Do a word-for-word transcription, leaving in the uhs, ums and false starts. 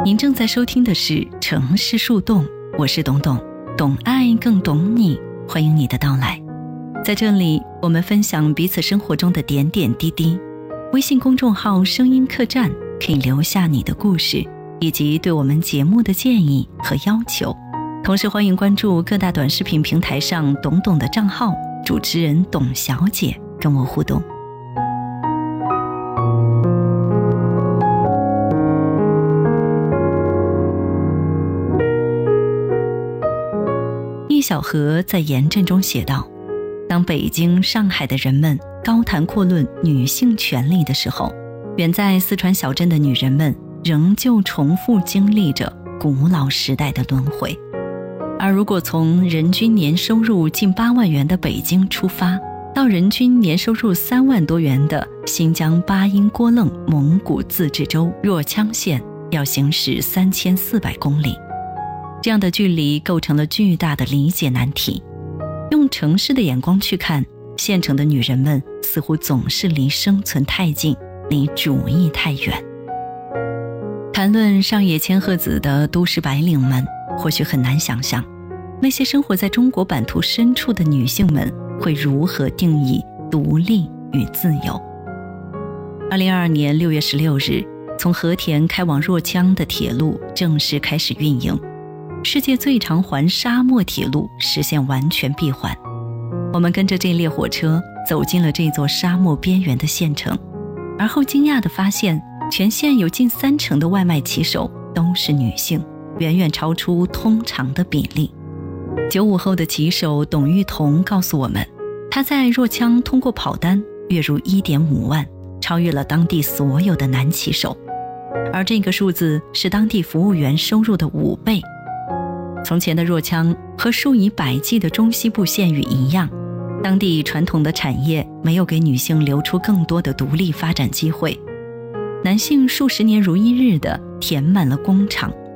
您正在收听的是城市树洞，我是董董，懂爱更懂你，欢迎你的到来。在这里，我们分享彼此生活中的点点滴滴。微信公众号声音客栈可以留下你的故事，以及对我们节目的建议和要求。同时欢迎关注各大短视频平台上董董的账号，主持人董小姐跟我互动。聂小河在言阵中写道，当北京、上海的人们高谈阔论女性权利的时候，远在四川小镇的女人们仍旧重复经历着古老时代的轮回。而如果从人均年收入近八万元的北京出发，到人均年收入三万多元的新疆巴音郭楞蒙古自治州若羌县，要行驶三千四百公里。这样的距离构成了巨大的理解难题。用城市的眼光去看，县城的女人们似乎总是离生存太近，离主义太远。谈论上野千鹤子的都市白领们，或许很难想象，那些生活在中国版图深处的女性们会如何定义独立与自由。二零二二年六月十六日，从和田开往若羌的铁路正式开始运营，世界最长环沙漠铁路实现完全闭环。我们跟着这列火车走进了这座沙漠边缘的县城，而后惊讶地发现，全县有近三成的外卖骑手都是女性，远远超出通常的比例。九五后的骑手董玉彤告诉我们，他在若羌通过跑单月入 一点五万，超越了当地所有的男骑手，而这个数字是当地服务员收入的五倍。从前的若羌和数以百计的中西部县域一样，当地传统的产业没有给女性留出更多的独立发展机会，男性数十年如一日地填满了工厂、